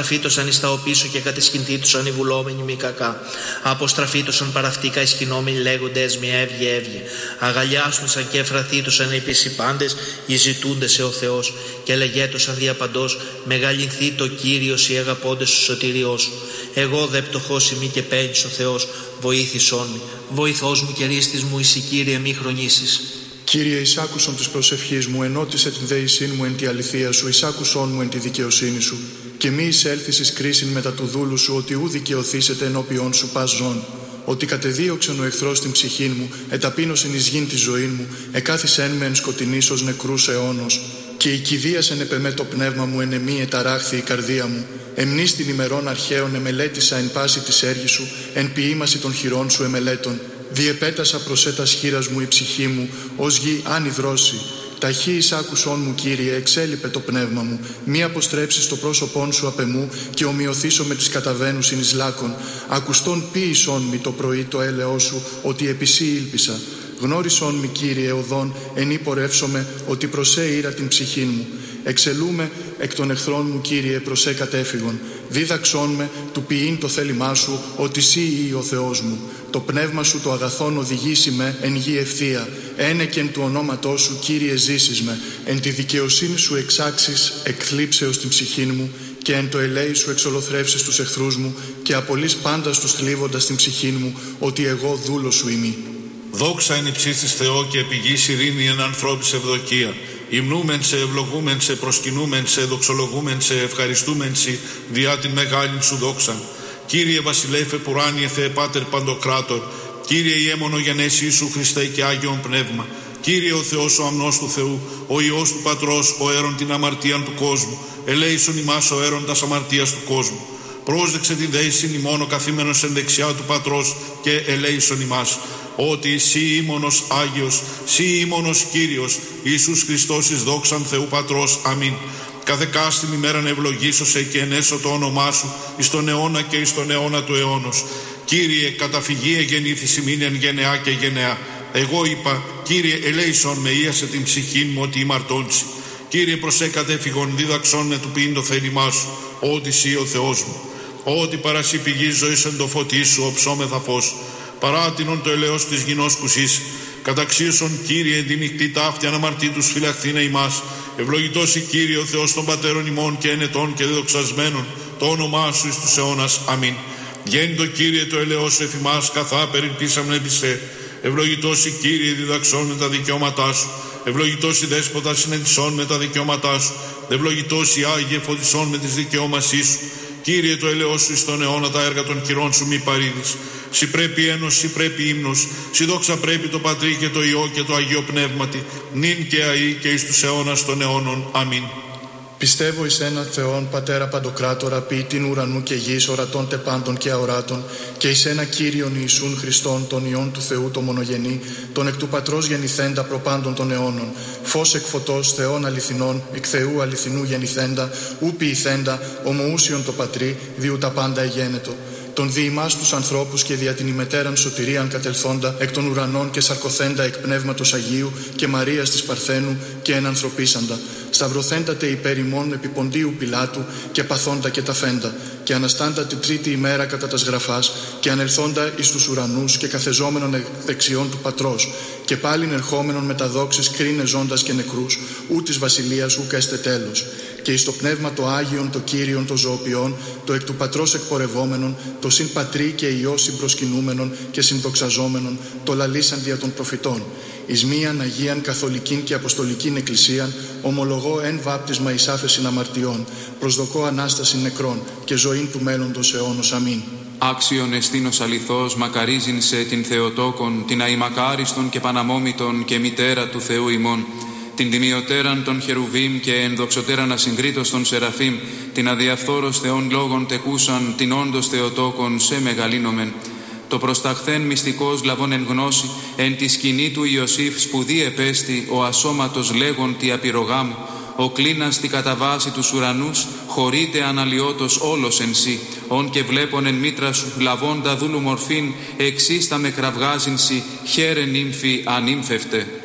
αποστραφήτωσαν εις τα οπίσω και κατεσχυντήτωσαν οι βουλόμενοι μη κακά. Αποστραφήτωσαν παραυτήκα ισχυνόμενοι λέγονται έσμια έβγε έβγε. Αγαλιάστουσαν και εφραθήτωσαν επίσης οι πάντες οι ζητούντες ο Θεός και λεγέτωσαν διαπαντός μεγαλυνθεί το Κύριος οι αγαπώντες του σωτηριός σου. Εγώ δε πτωχός ημί και παίρνεις ο Θεός, βοήθησόν μη. Βοηθός μου και ρίστης μου εσύ Κύριε μη χρονίσεις. Κύριε, εισάκουσον της προσευχής μου, ενώτισε την δεησήν μου εν τη αληθεία σου, εισάκουσον μου εν τη δικαιοσύνη σου. Και μη εισέλθεις εις κρίσιν μετά του δούλου σου, ότι ου δικαιωθήσετε ενώπιον σου πας ζών. Ότι κατεδίωξεν ο εχθρός την ψυχήν μου, εταπείνωσεν εις γην τη ζωήν μου, εκάθισεν με εν σκοτεινής ως νεκρούς αιώνος. Και η κηδίασεν επεμέ το πνεύμα μου, εν εμή εταράχθη η καρδία μου. Εμνείς την ημερών αρχαίων εμελέτησα εν πάση της έργης σου, εν ποιήμαση των χειρών σου εμελέτων. Διεπέτασα προσέτας χείρας μου η ψυχή μου, ως γη άνυδρώσει. Ταχύ εισάκουσόν μου, Κύριε, εξέλιπε το πνεύμα μου. Μη αποστρέψεις το πρόσωπόν σου απ' εμού και ομοιωθήσω με τις καταβαίνουσιν εις λάκων. Ακουστόν ποίησόν μη το πρωί το έλεό σου, ότι επί σύ ήλπισα. Γνώρισόν μη, Κύριε, οδόν, εν υπορεύσομαι, ότι προσέ ήρα την ψυχήν μου. Εξελούμε εκ των εχθρών μου, Κύριε, προσέ κατέφυγον. Δίδαξόν με του ποιήν το θέλημά σου, ότι σύ ή ο Θεός μου. Το πνεύμα σου το αγαθόν οδηγήσει με εν γη ευθεία. Ένεκεν του ονόματός σου, Κύριε, ζήσεις με. Εν τη δικαιοσύνη σου εξάξεις εκθλίψεως την ψυχήν μου και εν το ελέη σου εξολοθρεύσεις τους εχθρούς μου και απολύς πάντα τους θλίβοντας την ψυχήν μου, ότι εγώ δούλος σου ημί. Δόξα εν υψίστης Θεό και επιγής ειρήνη εν ανθρώπης ευδοκία. Υμνούμεν σε, ευλογούμεν σε, προσκυνούμεν σε, δοξολογούμεν σε, ευχαριστούμεν σε, διά την μεγάλην σου δόξαν. Κύριε Βασιλέφε Πουράνιε Θεέ Πάτερ Παντοκράτορ, Κύριε Ιέμονο γενέσει Ιησού Χριστέ και Άγιον Πνεύμα, Κύριε ο Θεός ο αμνός του Θεού, ο Υιός του Πατρός, ο αίρον την αμαρτίαν του κόσμου, ελέησον ημάς ο αίρον τας αμαρτίας του κόσμου. Πρόσδεξε την δέησιν ημών ο καθήμενος εν δεξιά του Πατρός και ελέησον ημάς. Ότι σύ ήμονος Άγιος, σύ ήμονος Κύριος, Ιησούς Χριστός εις δόξαν Θεού Πατρός. Αμήν. Κάθε κάστην ημέραν ευλογήσωσε και ενέσω το όνομά σου εις τον αιώνα και εις τον αιώνα του αιώνος. Κύριε, καταφυγή εγεννήθης ημίν εν γενεά και γενεά. Εγώ είπα, Κύριε, ελέησον με, ίασε την ψυχή μου ότι ημαρτώνσει. Κύριε, προσέ κατέφυγον, δίδαξον με του ποιήν το θέλημά σου, ότι σύ ο Θεός μου. Ότι παρασύ πηγής ζωής εν το φωτί σου, οψόμεθα φως. Παράτινον το ελαιός της γινός κουσής. Καταξίωσον, Κύριε, εν τη νυχτή ταύτη αναμαρτήτους φυλαχθήνε ημάς. Ευλογητός η Κύριε ο Θεός των πατέρων ημών και ενετών και δεδοξασμένων, το όνομά σου εις τους αιώνας. Αμήν. Γέννητο, Κύριε, το ελαιός σου εφημάς, καθά περιπτήσαμεν επί σε. Ευλογητός η Κύριε, διδαξών με τα δικαιώματά σου. Ευλογητός η Δέσποτα, συνεντησών με τα δικαιώματά σου. Ευλογητός η Άγιε, φωτισών με τις δικαιώμασή σου. Κύριε, το ελαιός σου εις τον αιώνα τα έργα των χειρών σου μη παρήδεις. Συ πρέπει ένος, συ πρέπει ύμνος, συ δόξα πρέπει το Πατρί και το Υιό και το Αγίο Πνεύματι, νυν και αεί και εις τους αιώνας των αιώνων. Αμήν. Πιστεύω εις έναν Θεόν, Πατέρα Παντοκράτορα, ποιητήν ουρανού και γης, ορατών τε πάντων και αοράτων, και εις ένα Κύριον Ιησούν Χριστόν, τον Υιόν του Θεού το μονογενή, τον εκ του Πατρός γεννηθέντα προπάντων των αιώνων, φως εκ φωτός, Θεών αληθινών, εκ Θεού αληθινού γεννηθέντα, ου ποιηθέντα, ομοούσιον το Πατρί, διού τα πάντα εγένετο. Τον διημάς τους ανθρώπους και δια την ημετέραν σωτηρίαν κατελθόντα εκ των ουρανών και σαρκωθέντα εκ Πνεύματος Αγίου και Μαρίας της Παρθένου και ενανθρωπίσαντα. Σταυρωθέντατε υπέρ ημών επί Ποντίου Πιλάτου και παθόντα και ταφέντα. Και αναστάντα την τρίτη ημέρα κατά τας γραφάς και ανελθόντα εις τους ουρανούς και καθεζόμενον δεξιών του Πατρός. Και πάλιν ερχόμενον με τα δόξης κρίνε ζώντας και νεκρούς, ού της βασιλείας ούκα έστε τέλος. Και εις το πνεύμα το Άγιον, το Κύριον, το ζωοποιών, το εκ του Πατρός εκπορευόμενον, το συν Πατρί και Υιό συμπροσκυνούμενον και συνδοξαζόμενον, το λαλήσαν δια των προφητών. Εις μίαν Αγίαν Καθολικήν και Αποστολικήν Εκκλησίαν, ομολογώ εν βάπτισμα εις άφεσιν αμαρτιών, προσδοκώ Ανάσταση νεκρών και ζωήν του μέλλοντος αιώνος. Αμήν. Άξιον εστίνος αληθώς, μακαρίζειν σε την Θεοτόκον, την αημακάριστον και παναμόμητον και μητέρα του Θεού ημών, την τιμιωτέραν των Χερουβίμ και ενδοξωτέραν ασυγκρίτως των Σεραφείμ, την αδιαφθόρος Θεών λόγων τεκούσαν, την όντως Θεοτόκον σε μεγαλύνομεν. Το προσταχθέν μυστικός λαβών εν γνώση, εν τη σκηνή του Ιωσήφ σπουδή επέστη, ο ασώματος λέγον τι απειρογάμ, ο κλίνας τη καταβάση τους ουρανούς, χωρίτε αναλιώτος όλος εν σύ, ον και βλέπον εν μήτρα σου, λαβώντα δούλου μορφήν, εξίστα με κραυγάζειν σοι, χαίρε νύμφη ανύμφευτε.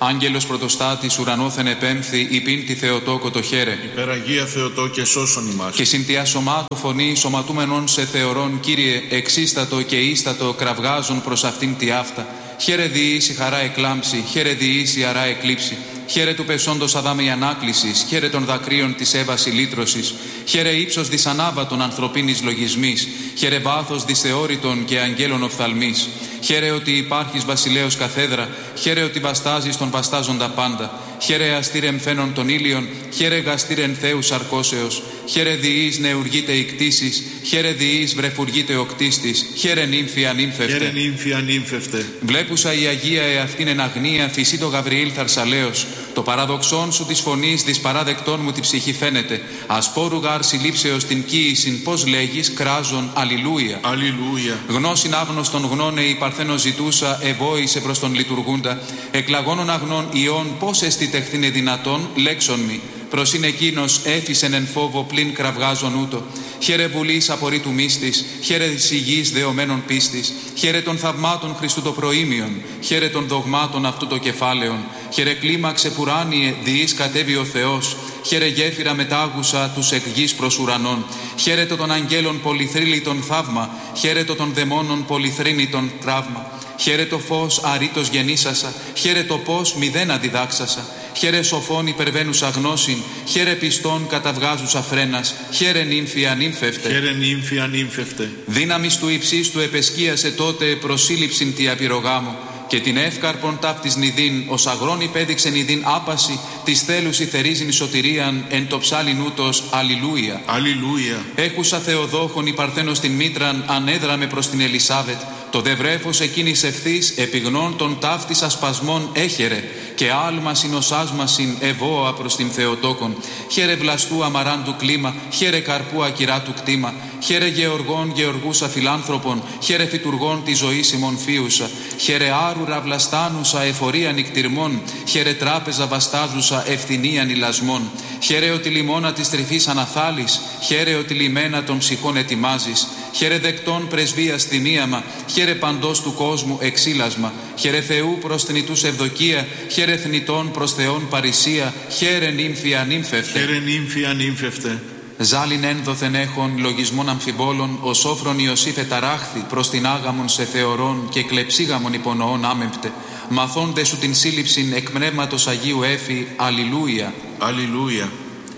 Άγγελος πρωτοστάτης ουρανόθεν επέμφθη, υπήν τη Θεοτόκο το χαίρε. Υπεραγία Θεοτόκε σώσον ημάς. Και συν τιά σωμάτου φωνή σωματούμενον σε θεωρών, Κύριε, εξίστατο και ίστατο κραυγάζουν προς αυτήν τη αυτά. Χαίρε διήσει χαρά εκλάμψη, χαίρε διήσει αρά εκλείψη. Χαίρε του πεσόντος Αδάμ η ανάκλησης, χαίρε των δακρύων της Εύας η λύτρωσης. Χαίρε ύψος δυσανάβατον ανθρωπίνης λογισμής, χαίρε βάθος δυσθεώρητον και αγγέλων οφθαλμής. Χαίρε ότι υπάρχεις βασιλέως καθέδρα, χαίρε ότι βαστάζεις τον βαστάζοντα πάντα. Χαίρε αστήρεμ φαίνον των ήλιων, χαίρε γαστήρεν Θεού σαρκώσεως. Χαίρε διείς νεουργείται η κτήσης, χαίρε διείς βρεφουργείται ο κτίστης. Χαίρε νύμφη ανύμφευτε. Χαίρε νύμφη ανύμφευτε. Βλέπουσα η Αγία εαυτήν εν αγνία, φυσί το Γαβριήλ θαρσαλέως. Το παραδοξόν σου της φωνής δυσπαράδεκτόν μου τη ψυχή φαίνεται. Ασπόρου γάρ συλλήψεως την κοίησιν, πώς λέγεις, κράζον, αλληλούια. Αλληλούια. Γνώσιν άγνωστον γνώνε η παρθένο ζητούσα, ευόησε προς τον λειτουργούντα. Εκλαγώνων αγνών ιών, πώς εστιτεχθήνε δυνατόν, λέξον μη. Προς είναι εκείνος έφυσεν εν φόβο πλην κραυγάζον ούτω. Χαίρε βουλής απορρίτου μύστης, χαίρε της υγιής δεωμένων πίστης, χαίρε των θαυμάτων Χριστού το προήμιον, χαίρε των δογμάτων αυτού το κεφάλαιον, χαίρε κλίμαξε πουράνιε διείς κατέβη ο Θεός, χαίρε γέφυρα μετάγουσα τους εκ γης προς ουρανών, χαίρε το των αγγέλων πολυθρύλιτον θαύμα, χαίρε το των δαιμόνων πολυθρύνητον τραύμα. Χαίρε το φως αρήτως γεννήσασα, χαίρε το πώς μηδέν αντιδάξασα. Χαίρε σοφών υπερβαίνουσα γνώσιν, χαίρε πιστών καταβγάζουσα φρένας, χαίρε νύμφη ανύμφευτε. Χαίρε νύμφη ανύμφευτε. Δύναμις του υψίστου επεσκίασε τότε προσύλληψην τη απειρογάμου, και την εύκαρπον ταύτης νηδίν, ως αγρόν υπέδειξε νηδίν άπαση, της θέλουσι θερίζειν σωτηρίαν, εν το ψάλιν ούτως αλληλούια. Αλληλούια. Έχουσα Θεοδόχον η παρθένος την μήτραν, ανέδραμε προς την Ελισάβετ. Το δε βρέφος εκείνης ευθύς, επιγνών των ταύτης ασπασμών έχερε, και άλμασιν ως άσμασιν ευώα προς την Θεοτόκον. Χαίρε βλαστού αμαράντου κλίμα, χαίρε καρπού ακυράτου κτήμα, χαίρε γεωργών γεωργούσα φιλάνθρωπων, χαίρε φυτουργών τη ζωή ημών φίουσα, χαίρε άρουρα βλαστάνουσα εφορία νικτυρμών, χαίρε τράπεζα βαστάζουσα ευθυνίαν ηλασμών, χαίρε ότι λιμώνα της τρυφής αναθάλεις, χαίρε ότι λιμένα των ψυχών ετοιμάζεις, χαίρε δεκτών πρεσβείας θυμίαμα, χαίρε παντός του κόσμου εξήλασμα, χαίρε Θεού προς θνητούς ευδοκία, χαίρε θνητών προς Θεόν παρησία, χαίρε νύμφη ανύμφευτε. Χαίρε νύμφη ανύμφευτε. Ζάλιν ένδοθεν έχων λογισμών αμφιβόλων, ο σόφρον Ιωσήφ εταράχθη προς την άγαμον σε θεωρών και κλεψίγαμον υπονοών άμεμπτε. Μαθώντε σου την σύλληψην εκ πνεύματος Αγίου Έφη, αλληλούια. Αλληλούια.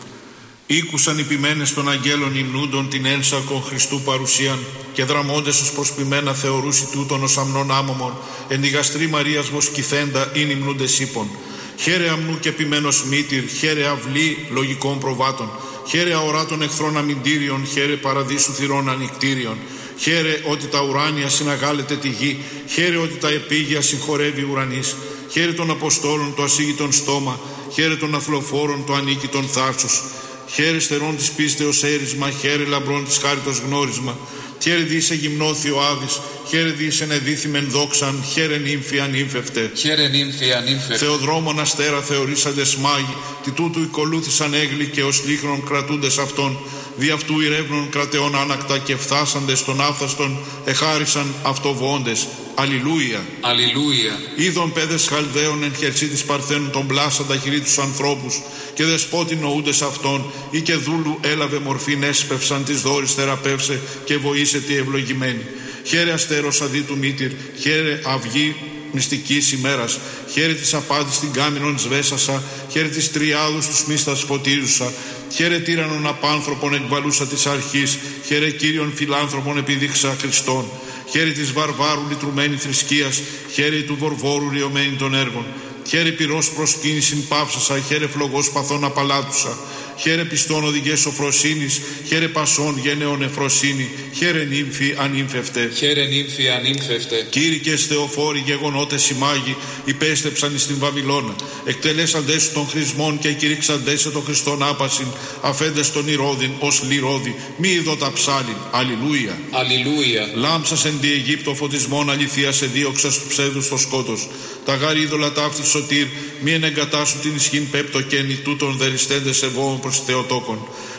Ήκουσαν οι ποιμένες των αγγέλων υμνούντων την ένσαρκον Χριστού παρουσίαν και δραμώντες ως προσπιμένα θεωρούσι τούτον ως αμνών άμωμον εν τη γαστρή Μαρίας βοσκηθέντα ειν υμνούντες ύπων. Χαίρε αμνού και ποιμένος μήτυρ, χαίρε αυλή λογικών προβάτων, χαίρε αοράτων εχθρών αμυντήριων, χαίρε παραδείσου θυρών ανοιχτήριων. Χαίρε ότι τα ουράνια συναγάλεται τη γη, χαίρε ότι τα επίγεια συγχωρεύει ουρανής. Χαίρε των Αποστόλων το ασύγητον στόμα, χαίρε των αθλοφόρων το ανίκητον θάρσος. Χαίρε στερών της πίστεως έρισμα, χαίρε λαμπρών της χάριτος γνώρισμα. Χαίρε διήσε γυμνώθη ο Άδης, χαίρε διήσε ενεδίθημεν δόξαν, χαίρε νύμφη ανύμφευτε. Χαίρε νύμφη ανύμφευτε. Θεοδρόμων αστέρα θεωρήσαντες μάγοι, τι τούτου οικολούθησαν έγλοι και ως λίχνων κρατούντες αυτών. Δι' αυτού ηρεύνων κρατεών άνακτα και φθάσαντες των άφθαστων εχάρισαν αυτοβόντες. Αλληλούια. Αλληλούια. Είδων παιδες Χαλδαίων εν χερσί της Παρθένου τον πλάσαντα χειρί τους ανθρώπους και δεσπότη νοούντες αυτών ή και δούλου έλαβε μορφήν έσπευσαν της δόρης θεραπεύσε και βοήσε τη ευλογημένη. Χαίρε αστέρος αδί του μήτυρ, χαίρε αυγή μυστικής ημέρας, χαίρε της απάντης την κάμινον σβέσασα, χαίρε της τριάδους τους μίστας φωτίζουσα, χαίρε τύρανον απάνθρωπον εκβαλούσα της αρχής, χαίρε Κύριον φιλάνθρωπον επιδείξα Χριστόν, χαίρε της βαρβάρου λυτρουμένη θρησκείας, χαίρε του βορβόρου ριωμένη των έργων, χαίρε πυρός προσκύνησιν πάυσασα, χαίρε φλογός παθών απαλάτουσα, χαίρε πιστών οδηγές σοφροσύνης, χαίρε πασών γενναίων εφροσύνη, χαίρε νύμφη ανύμφευτε. Χαίρε νύμφη ανύμφευτε. Κήρυκες θεοφόροι γεγονότες οι μάγοι, υπέστεψαν στην Βαβυλώνα. Εκτελέσαντες σου των χρησμών και κηρύξαντες σε τον Χριστόν άπασιν, αφέντες τον Ηρώδην ως λιρόδη, μη ειδώ τα ψάλιν. Αλληλούια. Αλληλούια. Λάμψας εν τη Αιγύπτο φωτισμόν αληθείας εδίωξας του ψεύδου στο σκότος. Τα γάρι είδωλα ταύτη σωτήρ, μη ενεγκατάσου την ισχύν πέπτο κένη τούτων δεριστέντες ευώων προς Θεοτόκον.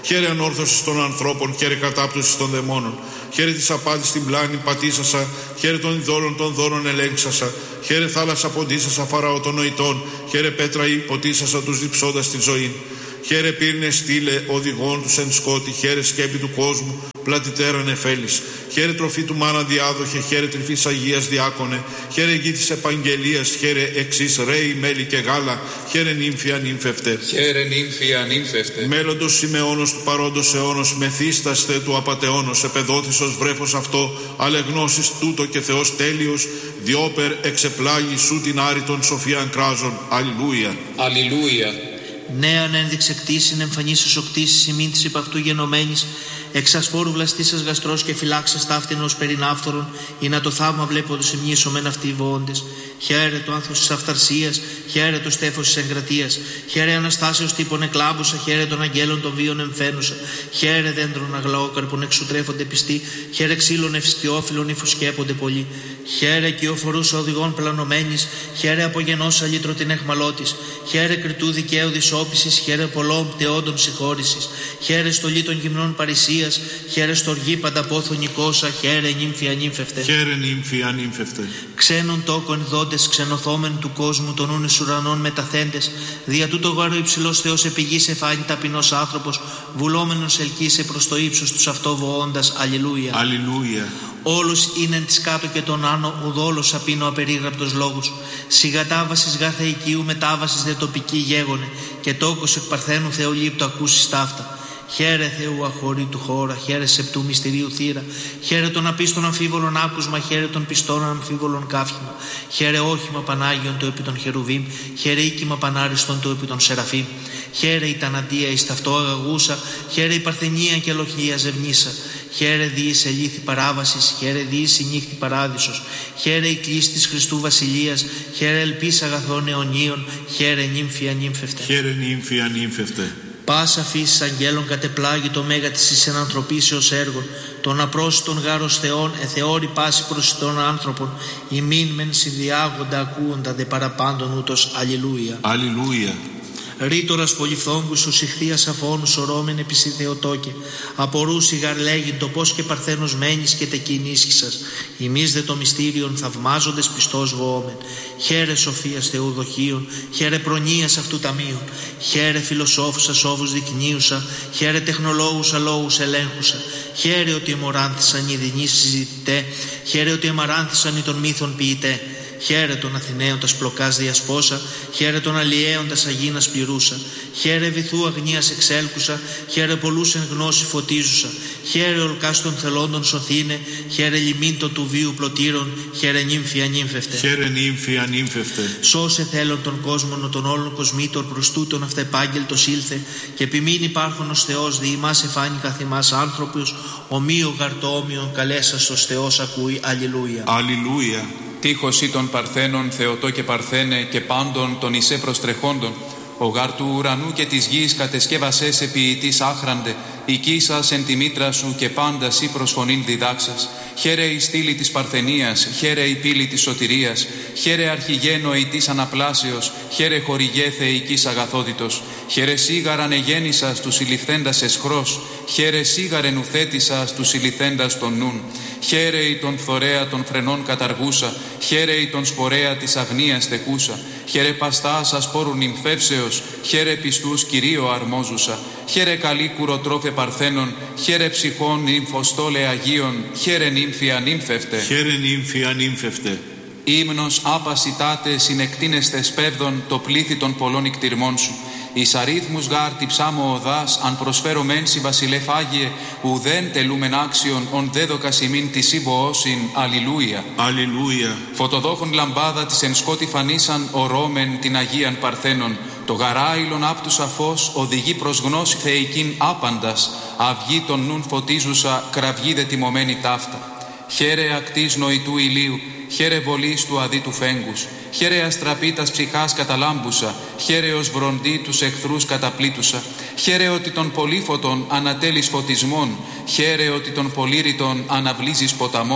Χαίρε ανόρθωση των ανθρώπων, χαίρε κατάπτωση των δαιμόνων. Χαίρε της απάτης την πλάνη πατήσασα, χαίρε των ειδόλων των δώρων ελέγξασα. Χαίρε θάλασσα ποντίσασα φαραώ των νοητών, χαίρε πέτρα υποτίσασα τους διψώντας τη ζωή. Χαίρε πύρνε στήλε οδηγών τους εν σκότη, χαίρε σκέπη του κόσμου, πλατητέραν εφέλης. Χαίρε τροφή του μάνα διάδοχε, χαίρε τρυφής Αγίας διάκονε, χαίρε γη της επαγγελίας, χαίρε εξής ρέι, μέλι και γάλα, χαίρε νύμφια νύμφευτε. Χαίρε νύμφια νύμφευτε. Μέλλοντος Σιμεώνος του παρόντος αιώνος, μεθύσταστε του απατεώνος, επεδόθησος βρέφος αυτό, αλεγνώσεις τούτο και Θεός τέλειος, διόπερ εξεπλάγει σου την άρρητον σοφίαν κράζον. Αλληλούια. Αλληλούια. Νέαν ένδειξε κτήσιν εμφανίσεως οκτήσεις ημίν της υπ' αυτού γενομένης, εξασπόρου βλαστήσας γαστρός και φυλάξας ταύτηνος περινάφθορον, ή να το θαύμα βλέποντος ημνήσω μεν αυτοί οι βοώντες. Χαίρε το άνθος της αυθαρσίας, χαίρε το στέφος της εγκρατείας, χαίρε αναστάσεως τύπων εκλάμπουσα, χαίρε των αγγέλων των βίων εμφαίνουσα, χαίρε δέντρων αγλαόκαρπων εξουτρέφονται πιστοί, χαίρε ξύλων ευσκιόφυλλων υφουσκέπονται πολλοί. Χαίρε κυοφορούσα οδηγών πλανωμένης, χαίρε απογενός αλήτρο την εχμαλώτης, χαίρε κριτού δικαίου δυσόπισης, χαίρε πολλών πτεόντων συγχώρησης, χαίρε στολή των γυμνών παρησίας, χαίρε στοργή πανταπόθων νικόσα, χαίρε νύμφια νύμφευτε. Χαίρε νύμφια νύμφευτε. Ξένων τόκων δόντες, ξενωθόμενοι του κόσμου, των ούνες ουρανών μεταθέντες, δια τούτο γάρο υψηλός Θεός επηγής εφάνει ταπεινός άνθρωπος, βουλόμενος ελκύσε προς το ύψος τους αυτό βοώντας. Αλληλούια. Αλληλούια. Όλος είναι της κάτω και τον άνω, ουδόλος απίνω απερίγραπτος λόγους. Σιγατάβασης γάρ θεϊκίου, μετάβασης δε τοπική γέγονε, και τόκος εκ παρθένου Θεολήπτου ακούσεις ταύτα. Χαίρε Θεού αχωρήτου χώρα, χαίρε σεπτού μυστηρίου θύρα, χαίρε των απίστων αμφίβολων άκουσμα, χαίρε των πιστών αμφίβολων κάφημα, χαίρε όχημα Πανάγιον το επί των Χερουβίμ, χαίρε οίκημα Πανάριστον το επί των Σεραφείμ, χαίρε η ταναντία εις ταυτό αγαγούσα, χαίρε η παρθενία και αλοχία ζευνήσα, χαίρε διείς ελήθη παράβασης, χαίρε διείς η νύχτη παράδεισος, χαίρε η κλίση της Χριστού Βασιλείας, χαίρε ελπίς αγαθών αιωνίων, χαίρε νύμφια νύμφευτε. Χαίρε νύμφια νύμφευτε. Πάσα φύσης αγγέλων κατεπλάγει το μέγα της εις ενανθρωπίσεως έργων, των απρόσιτων γάρος Θεών εθεώρη πάση προσιτών άνθρωπων, ημίν μεν συνδιάγοντα ακούοντα δε παραπάντων ούτως. Αλληλούια. Αλληλούια. Ρήτορας πολυφθόγκους σου συχθίας αφώνους ορώμεν επί σι Θεοτόκε, απορούσι γαρ λέγειν το πώς και παρθένος μένεις και τεκείν ίσχυσας, ημείς δε το μυστήριον θαυμάζοντες πιστός βοόμεν. Χαίρε σοφίας Θεού δοχείων, χαίρε προνοίας αυτού ταμείων, χαίρε φιλοσόφουσα σόβους δεικνύουσα, χαίρε τεχνολόγουσα λόγους ελέγχουσα, χαίρε ότι εμοράνθησαν οι δεινοί συζητητέ, χαίρε ότι εμαράνθησαν οι των μύθων ποιητέ. Χαίρε των Αθηναίων τας πλοκάς διασπόσα, χαίρε των Αλλιέων τας αγίνας πληρούσα, χαίρε βυθού αγνίας εξέλκουσα, χαίρε πολλούς εν γνώση φωτίζουσα, χαίρε ολκάς των θελώντων σωθήνε, χαίρε λιμίντων του βίου πλωτήρων, χαίρε νύμφια νύμφευτε. Χαίρε νύμφια νύμφευτε. Σώσε θέλων των κόσμων των όλων κοσμήτων προς τούτον αυτεπάγγελτος ήλθε, και επιμήν υπάρχον ως Θεός δι' ημάς εφάνει καθ' ημάς άνθρωπος, ομοίο γαρτόμοιον καλέσαστος Θεός ακούει. Αλληλούια. Αλληλούια. Τείχος ή των Παρθένων, Θεοτό και Παρθένε, και πάντων των Ισέ προστρεχόντων, ο γάρ του ουρανού και της γης κατεσκεύασες ποιητής άχραντε, οικίσας εν τη μήτρα σου και πάντα σύ προσφωνήν διδάξας. Χαίρε η στήλη της Παρθενίας, χαίρε η πύλη της σωτηρίας, χαίρε αρχηγένο ητής αναπλάσεως, χαίρε χορηγέ θεϊκής αγαθότητος, χαίρε σίγαραν εγέννησας του συλληφθέντας εσχρός, χαίρε σίγαρεν ουθέτησας του συλληφθέντας των νουν, χαίρε η τον φθορέα των φρενών καταργούσα, χαίρε η τον σπορέα της αγνίας τεκούσα, χαίρε παστάς ασπόρου νυμφεύσεως, χαίρε πιστούς Κυρίω αρμόζουσα, χαίρε καλή κουροτρόφε Παρθένων, χαίρε ψυχών νυμφοστόλε Αγίων, χαίρε νύμφια νύμφευτε. Χαίρε νύμφια νύμφευτε. Ύμνος άπασιτάτε συνεκτίνεστε σπέβδον το πλήθη των πολλών ικτυρμών σου. Εις αρίθμους γάρ τη ψάμω οδάς, αν προσφέρω μένσι βασιλεύ Άγιε, ουδέν τελούμεν άξιον, ον δέδοκας ημίν της ύβοόσιν. Αλληλούια. Αλληλούια. Φωτοδόχων λαμπάδα της εν σκότη φανίσαν, ορώμεν την Αγίαν Παρθένων. Το γαράιλον άπτουσα φως οδηγεί προς γνώση θεϊκήν άπαντας, αυγή των νουν φωτίζουσα, κραυγή δε τιμωμένη ταύτα. Χαίρε ακτής νοητού ηλίου, χαίρε βολής του αδίτου φέγγους, χαίρε αστραπήτας ψυχάς καταλάμπουσα, χαίρε ως βροντί τους εχθρούς καταπλήτουσα, χαίρε ότι των πολύφωτων ανατέλεις φωτισμών, χαίρε ότι των πολύρητων αναβλύζεις ποταμών,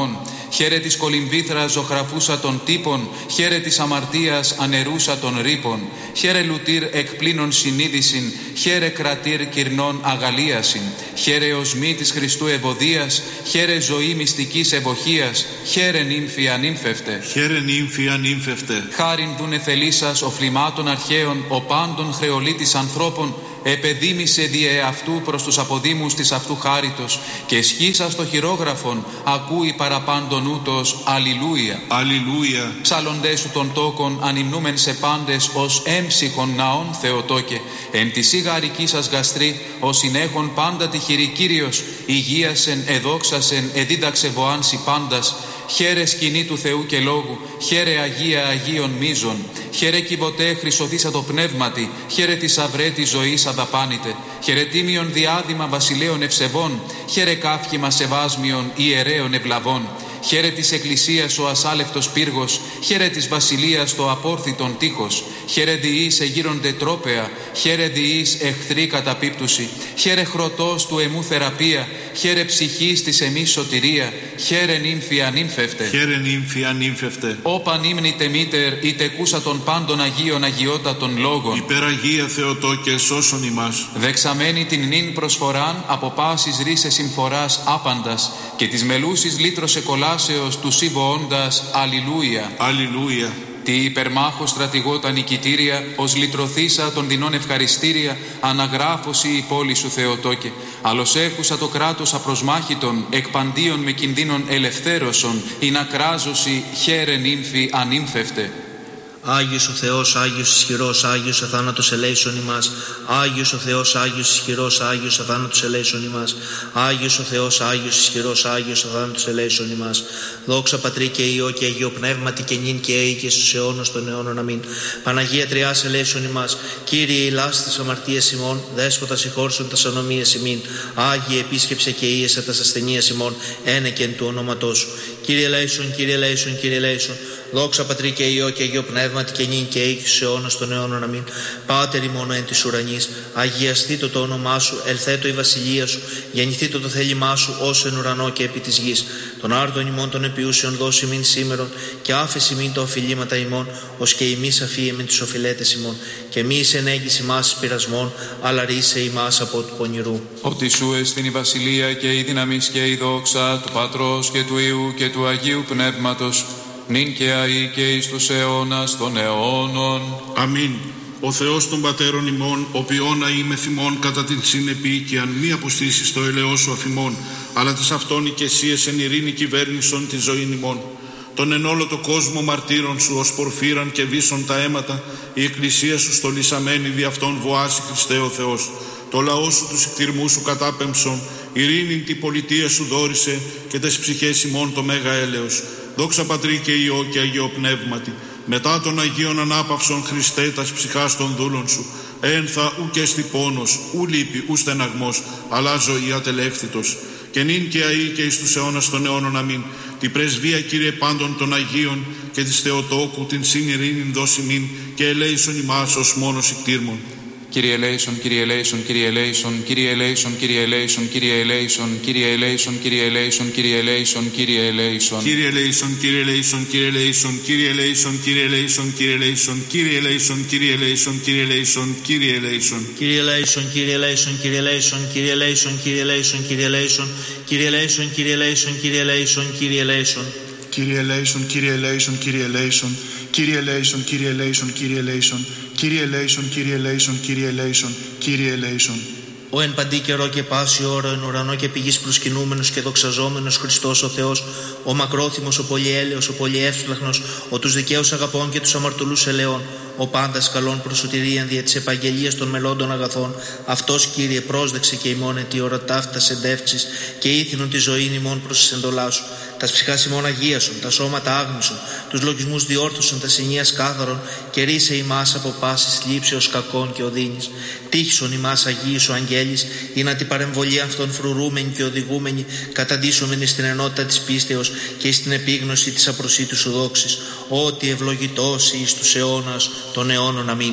χαίρε της κολυμβήθρας ζωγραφούσα των τύπων, χαίρε της αμαρτίας ανερούσα των ρήπων, χαίρε λουτήρ εκπλήνων συνείδησιν, χαίρε κρατήρ κυρνών αγαλίασιν, χαίρε οσμή της Χριστού ευωδίας, χαίρε ζωή μυστικής ευοχίας, χαίρε νύμφη ανύμφευτε. Χαίρε νύμφη ανύμφευτε. Χάριν δούνε θελήσας οφλημάτων αρχαίων, ο πάντων χρεολίτης ανθρώπων, επεδίμησε διε αυτού προς τους αποδήμους της αυτού χάριτος και σχίσα στο χειρόγραφον ακούει παραπάντων ούτως αλληλούια. Αλληλούια. Ψάλλοντες σου των τόκων ανυμνούμεν σε πάντες ως έμψυχον ναών Θεοτόκε, εν τη σιγαρική σας γαστρή ως συνέχον πάντα τυχηρή Κύριος, υγείασεν εδόξασεν εδίδαξε βοάνση πάντας. Χαίρε σκηνή του Θεού και λόγου, χαίρε Αγία Αγίων μίζων, χαίρε κυβωτέ χρυσοθήσα το πνεύματι, χαίρε της αυρέτη ζωής αδαπάνητε, χαίρε τίμιον διάδημα βασιλέων ευσεβών, χαίρε κάφχημα σεβάσμιων ιερέων ευλαβών, χαίρε της Εκκλησίας ο ασάλευτος πύργος, χαίρε της βασιλείας το απόρθητον τείχος, χαίρε διείς εγείρονται τρόπεα, χαίρε διείς εχθροί καταπίπτουση, χαίρε χρωτός του εμού θεραπεία, χαίρε ψυχής της εμείς σωτηρία, χαίρε νύμφη ανύμφευτε. Χαίρε νύμφη ανύμφευτε. Όπαν ύμνητε μήτερ, είτε κούσα των πάντων Αγίων αγιότατων λόγων. Υπεραγία Θεοτόκε, σώσον ημάς. Δεξαμένη την νυν προσφοράν, από πάσης ρίσες συμφοράς άπαντας, και της μελούσης λύτρωσε κολάσεως του σύμβοόντας. Αλληλούια. Αλληλούια. Τι υπερμάχο στρατηγό τα νικητήρια, ως λυτρωθήσα των δεινών ευχαριστήρια, αναγράφωση η πόλη σου Θεοτόκε. Άλλος έχουσα το κράτος απροσμάχητον, εκπαντίον με κινδύνων ελευθέρωσον, η να κράζωση χαίρε νύμφη ανύμφευτε. Άγιος ο Θεός, Άγιος ισχυρός, Άγιος αθάνατος ελέησον ημάς. Άγιος ο Θεός, Άγιος ισχυρός, Άγιος αθάνατος ελέησον ημάς. Άγιος ο Θεός, Άγιος ισχυρός, Άγιος αθάνατος ελέησον ημάς. Δόξα Πατρί και Υιό και Αγίο Πνεύματι και νυν και αεί και στους αιώνας των αιώνων. Αμήν. Παναγία Τριάς ελέησον ημάς. Κύριε ηλάς τας αμαρτίες ημών, Δέσποτα συγχώρσον τας ανομίες ημίν. Άγιε επίσκεψε και ίεσε τας ασθενείας ημών, ένεκεν του ονόματός σου. Κύριε ελέησον, Κύριε ελέησον, Κύριε ελέησον. Δόξα Πατρί και Υιό και Αγίο Πνεύματι και νυν και αεί και στους αιώνας των αιώνων. Αμήν. Πάτερ ημών εν της ουρανής, αγιαστήτω το όνομά σου, ελθέτω η βασιλεία σου, γεννηθήτω το θέλημά σου, όσο εν ουρανό και επί της γης. Τον άρτον ημών των επιούσεων δώσει μην σήμερον, και άφεση μην τα οφειλήματα ημών, ως και ημείς αφίεμεν τους οφειλέτες ημών. Και μη εις ενέγγις ημάς πειρασμών, αλλά ρίσε ημάς από του πονηρού. Ότι σου εστιν η βασιλεία και η δύναμις και η δόξα του Πατρός και του Υιού και του Αγίου Πνεύματος, νυν και αεί και εις τους αιώνας των αιώνων. Αμήν. Ο Θεός των πατέρων ημών, ο ποιόν να είμαι θυμών κατά την συνεπή και αν μη αποστήσεις το ελαιό σου αφημών, αλλά της αυτών οικεσίες εν ειρήνη κυβέρνησον τη ζωή ημών. Τον εν όλο το κόσμο μαρτύρων σου ως πορφύραν και βίσον τα αίματα, η εκκλησία σου στολισαμένη δι' αυτόν βοάσει Χριστέ ο Θεός. Το λαό σου τους εκτιρμούς σου κατάπεμψον, ειρήνην τη πολιτεία σου δόρισε και τες ψυχές ημών το μέγα έλεος. Δόξα Πατρί και Υιό και Αγίο Πνεύματι, μετά των Αγίων ανάπαυσον Χριστέ τας ψυχάς των δούλων σου, ένθα ου και στη πόνος, ου λύπη, ου στεναγμός, αλλά ζωή ατελεύθυτος. Και νυν και αεί και εις τους αιώνας των αιώνων. Αμήν. Τη πρεσβεία Κύριε πάντων των Αγίων και της Θεοτόκου την συνειρήνην δώσει μην και ελέησον ημάς ως μόνος ικτήρμον. Κύριε ελέησον, Κύριε ελέησον, Κύριε ελέησον, Κύριε ελέησον, Κύριε ελέησον, Κύριε ελέησον, Κύριε ελέησον, Κύριε ελέησον, Κύριε ελέησον, Κύριε ελέησον. Κύριε ελέησον, Κύριε ελέησον, Κύριε ελέησον, Κύριε ελέησον, Κύριε ελέησον, Κύριε ελέησον, Κύριε ελέησον, Κύριε ελέησον, Κύριε ελέησον, Κύριε ελέησον. Κύριε ελέησον, Κύριε ελέησον, Κύριε ελέησον, Κύριε ελέησον, Κύριε ελέησον, Κύριε ελέησον, Κύριε ελέησον, Κύριε ελέησον, Κύριε ελέησον, Κύριε ελέησον. Κύριε ελέησον, Κύριε ελέησον, Κύριε ελέησον, Κύριε ελέησον, Κύριε ελέησον, Κύριε ελέησον, Κύριε ελέησον, Κύριε ελέησον, Κύριε ελέησον, Κύριε ελέησον. Ο εν παντή καιρό και πάση ώρα εν ουρανό και πηγής προσκυνούμενος και δοξαζόμενος Χριστός ο Θεός, ο μακρόθυμος, ο πολυέλεος, ο πολυεύσπλαχνος, ο τους δικαίους αγαπών και τους αμαρτωλούς ελαιών, ο πάντας καλών προσωτηρίαν δια της επαγγελίας των μελώντων αγαθών, αυτός Κύριε πρόσδεξε και ημών τη ώρα ταύτα εντεύξεις και ήθινον τη ζωή ημών προς τις εντολάς σου. Τας ψυχάς ημών αγίασον, τα σώματα άγνωσον, τους λογισμούς διόρθωσον, τα συνείας κάθαρον και ρίσε ημάς από πάσης λήψεως κακών και οδύνης. Τύχησον ημάς αγίησο αγγέλης, ή να την παρεμβολή αυτών φρουρούμενη και οδηγούμενη, καταντήσομενη στην ενότητα της πίστεως και στην επίγνωση της απροσίτου σου δόξης, ότι ευλογητός εις τους αιώνας των αιώνων. Αμήν.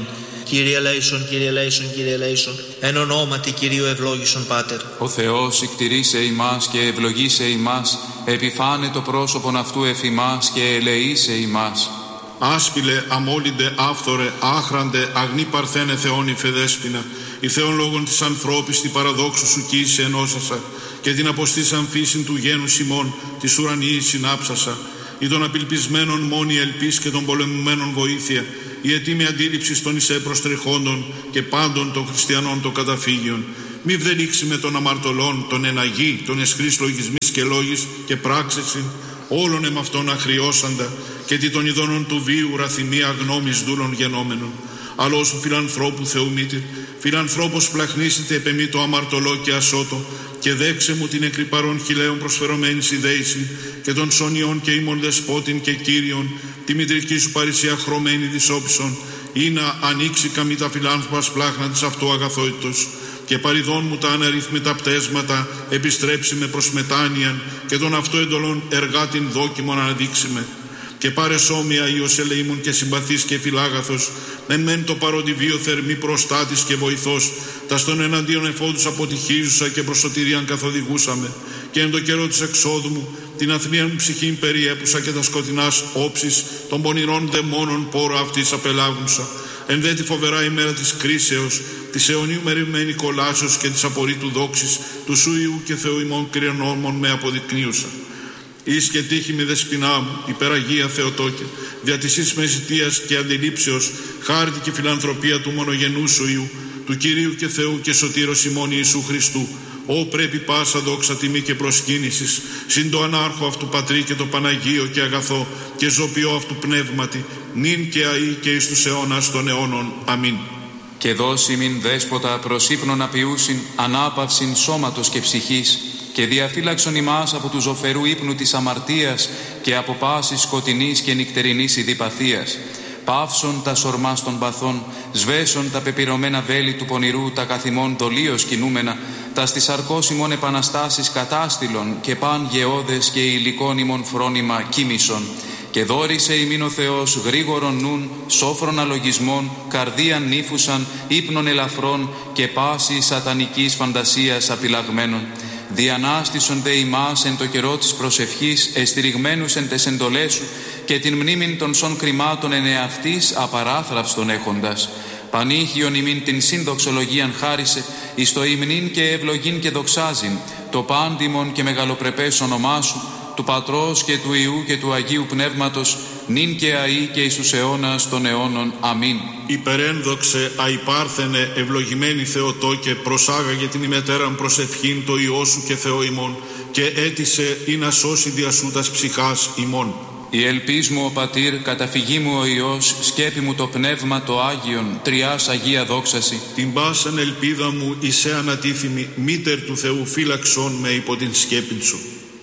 Κύριε ελέησον, Κύριε ελέησον, Κύριε ελέησον, εν ονόματι Κυρίου ευλόγησον Πάτερ. Ο Θεός ικτηρίσε ημάς και ευλογήσε ημάς, επιφάνε το πρόσωπον αυτού εφ' ημάς και ελεήσε ημάς. Άσπηλε, αμόλυντε, άφθορε, άχραντε, αγνή παρθένε Θεόν υφεδέσποινα, η Θεόν λόγων της ανθρώπης τη παραδόξου σου κοίησε ενώσασα, και την αποστήσαν φύσιν του γένους ημών, της ουρανιής συνάψασα, ή των απελπισμένων μόνη ελπίς και των πολεμουμένων βοήθεια, η ετοίμη αντίληψη των εισέ προστριχόντων και πάντων των χριστιανών των καταφύγιων. Μη βδελήξει με των αμαρτωλών, των εναγή, των εσχρής λογισμής και λόγης και πράξεσιν, όλων εμαυτών αχριώσαντα, και τι των ειδώνων του βίου ραθυμία γνώμης δούλων γενόμενων. Αλλά όσου φιλανθρώπου Θεού μήτηρ, φιλανθρώπος πλαχνίσετε επεμή το αμαρτωλό και ασώτο, και δέξε μου την εκρυπαρών χιλέων προσφερωμένη ιδέηση, και των σωνιών και ημών δεσπότην και κύριων, τη μητρική σου παρησία χρωμένη δυσόπισον, ή να ανοίξει καμή τα φιλάνθρωπας πλάχνα της αυτού αγαθότητος, και παριδών μου τα αναρρύθμιτα πτέσματα επιστρέψει με προς μετάνοιαν, και των αυτού εντολών εργάτην δόκιμον αναδείξει με. Και πάρε σώμια Υιός ελεήμων και συμπαθής και φιλάγαθος, μεν το παροντιβίο θερμή προστάτης και βοηθός, τα στον εναντίον εφόδους αποτυχίζουσα και προς σωτηρίαν καθοδηγούσαμε, και εν το καιρό της εξόδου μου την αθλίαν μου ψυχήν περιέπουσα, και τα σκοτεινάς όψεις των πονηρών δαιμόνων πόρο αυτής απελάβουνσα. Εν δε τη φοβερά ημέρα της κρίσεως, της αιωνίου μεριμμένη κολάσεως και της απορρίτου δόξης, του σου Υιού και Θεού ημών κρυανόμων με αποδεικνύουσα. Εις και τύχη με δεσποινά μου, υπεραγία Θεοτόκε, δια της εις μεζητίας και αντιλήψεως, χάρτη και φιλανθρωπία του μονογενού σου Υιού, του Κυρίου και Θεού και Σωτήρος ημών Ιησού Χριστού, Ω πρέπει πάσα δόξα τιμή και προσκύνησης, συν το ανάρχο αυτού Πατρί και το Παναγίο και αγαθό και ζωπιό αυτού πνεύματι, νυν και αεί και εις τους αιώνας των αιώνων. Αμήν. Και δώσει μην δέσποτα προς ύπνον απειούσιν, ανάπαυσιν σώματος και ψυχής, και διαφύλαξον ημάς από του ζωφερού ύπνου της αμαρτίας και από πάσης σκοτεινής και νυχτερινής ειδιπαθίας. Πάυσον τα σορμάς των παθών, σβέσον τα πεπυρωμένα βέλη του πονηρού, τα καθημών δολίως κινούμενα, τα στις αρκώσιμων επαναστάσεις κατάστηλον και παν γεώδες και υλικών ημών φρόνημα κοίμησον. Και δόρισε ημίν ο Θεός γρήγορον νουν, σόφρον αλογισμών, καρδίαν νύφουσαν, ύπνων ελαφρών και πάση σατανικής φαντασίας απειλαγμένων. Διανάστησον δε ημάς εν το καιρό της προσευχής, εστηριγμένους εν τες εντολές σου, και την μνήμην των σων κρυμάτων εν εαυτής απαράθραυστον έχοντας. Πανήχιον ημίν την συνδοξολογίαν χάρισε, εις το υμνήν και ευλογήν και δοξάζειν, το πάντιμον και μεγαλοπρεπές όνομά σου, του Πατρός και του Υιού και του Αγίου Πνεύματος, νυν και αεί και εις τους αιώνας των αιώνων. Αμήν. Υπερένδοξε, αϊπάρθενε, ευλογημένη Θεοτόκε, προσάγαγε την ημετέραν προσευχήν το Υιό σου και Θεό ημών, και έτησε ή να σώσει δια σου τας ψυχάς ημών. Η ελπίς μου ο Πατήρ, καταφυγή μου ο Υιός, σκέπη μου το Πνεύμα το Άγιον, τριάς Αγία δόξαση. Την πάσαν ελπίδα μου εισέ ανατίθυμη, μήτερ του Θεού φύλαξον με υπό την σκέπην σου.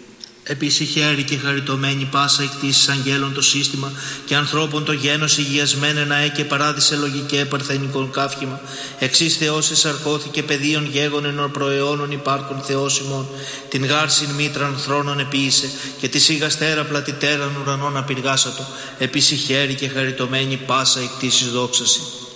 Επίση χαίρη και χαριτωμένη πάσα εκτίσεις αγγέλων το σύστημα και ανθρώπων το γένος υγιασμένε ναέ και παράδεισε λογικέ παρθενικών καύχημα. Εξής Θεός εσαρκώθηκε παιδίων γέγονεν προαιώνων υπάρχων Θεός ημών. Την γάρσιν μήτραν θρόνων επίησε και τη σιγαστέρα πλατιτέραν ουρανών απειργάσατο. Επίση χαίρη και χαριτωμένη πάσα εκτίσεις δόξαση.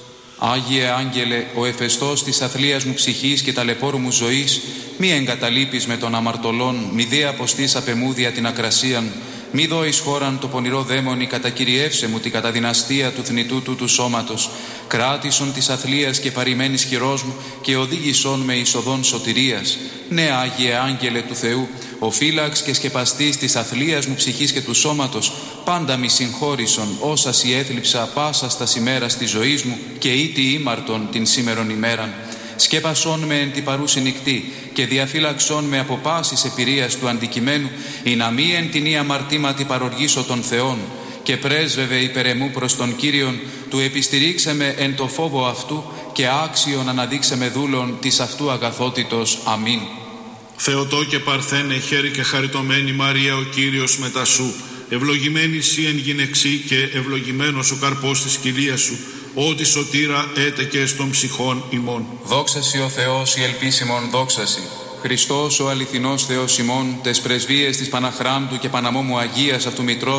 Άγιε Άγγελε, ο εφεστός της αθλίας μου ψυχής και ταλαιπώρου μου ζωής, μη εγκαταλείπεις με τον αμαρτωλόν, μη δι αποστείς απεμούδια την ακρασίαν, μη δώεις χώραν το πονηρό δαίμονι, κατακυριεύσε μου την καταδυναστία του θνητού του σώματος, κράτησον της αθλίας και παρημένης χειρός μου και οδήγησον με εις οδόν σωτηρίας. Ναι, Άγιε Άγγελε του Θεού, ο φύλαξ και σκεπαστής της αθλίας μου ψυχής και του σώματος, πάντα μη συγχώρησον όσα σοι έθλιψα πάσα στα ημέρας της ζωής μου και ήτι ήμαρτον την σήμερον ημέραν. Σκέπασόν με εν τη παρούση νυχτή και διαφύλαξόν με από πάσης επηρείας του αντικειμένου, ή να μη εν την ή αμαρτήματι παροργήσω των Θεών, και πρέσβευε υπερ εμού προς τον Κύριον, του επιστηρίξε με εν το φόβο αυτού και άξιον αναδείξε με δούλων της αυτού αγαθότητος. Αμήν. Θεοτό και παρθένε, χαίρη και χαριτωμένη Μαρία ο Κύριος μετά σου, ευλογημένη σύ εν γυναιξή και ευλογημένος ο καρπός της κοιλίας σου, ότι σωτήρα έτεκε των ψυχών ημών. Δόξασι ο Θεός η ελπίσιμον δόξασι. Χριστός ο αληθινός Θεός ημών, τες πρεσβείες της Παναχράντου και Παναμόμου Αγίας αυτού Μητρός,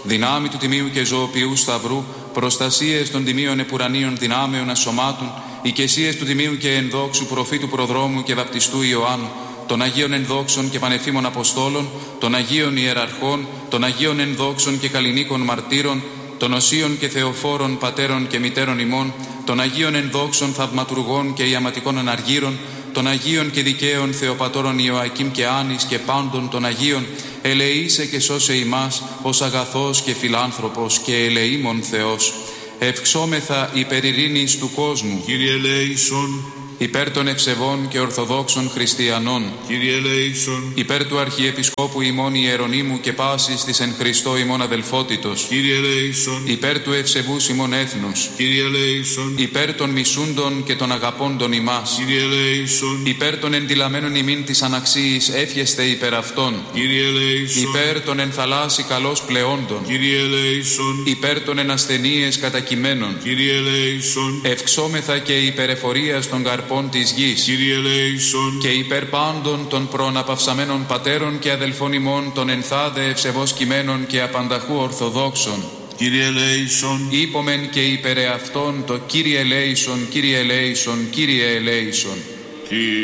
δυνάμει του Τιμίου και Ζωοποιού Σταυρού, προστασίες των Τιμίων Επουρανίων δυνάμεων ασωμάτων, οικεσίες του Τιμίου και ενδόξου προφήτου προδρόμου και βαπτιστού Ιωάννου, των Αγίων ενδόξων και πανεφήμων Αποστόλων, των Αγίων Ιεραρχών, των Αγίων ενδόξων και καλλινίκων μαρτύρων, των Οσίων και Θεοφόρων πατέρων και μητέρων ημών, των Αγίων ενδόξων θαυματουργών και ιαματικών αναργύρων, των Αγίων και δικαίων Θεοπατώρων Ιωακήμ και Άνης και πάντων των Αγίων, ελεήσε και σώσε ημάς ως αγαθός και φιλάνθρωπος και ελεήμων Θεός. Ευξόμεθα υπερ ειρήνης του κόσμου. Κύριε ελέησον. Υπέρ των ευσεβών και ορθοδόξων χριστιανών. Κύριε ελέησον. Υπέρ του Αρχιεπισκόπου ημών Ιερονύμου και πάσης της εν Χριστώ ημών αδελφότητος. Κύριε ελέησον. Υπέρ του ευσεβούς ημών έθνους. Κύριε ελέησον. Υπέρ των μισούντων και των αγαπώντων ημάς. Κύριε ελέησον. Υπέρ των ενδυλαμένων ημίν της αναξίης εύχεστε υπέρ αυτών. Κύριε ελέησον. Υπέρ των εν θαλάσσι καλώς πλεόντων. Κύριε ελέησον. Υπέρ των εν ασθενείες κατακειμένων. Κύριε ελέησον. Ευξόμεθα και υπερεφορίας των καρπών της γης. Κύριε ελέησον. Και υπέρ πάντων των προαναπαυσαμένων πατέρων και αδελφών ημών των ενθάδε ευσεβώς κειμένων και απανταχού ορθοδόξων. Κύριε ελέησον. Είπομεν και υπερ εαυτών το Κύριε ελέησον, Κύριε ελέησον, Κύριε ελέησον.